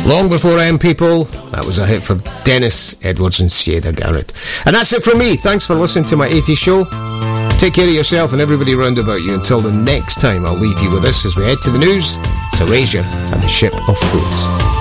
Long Before M, people. That was a hit for Dennis Edwards and Sieda Garrett. And that's it from me. Thanks for listening to my 80s show. Take care of yourself and everybody round about you. Until the next time, I'll leave you with this as we head to the news. It's Erasure and the Ship of Fools.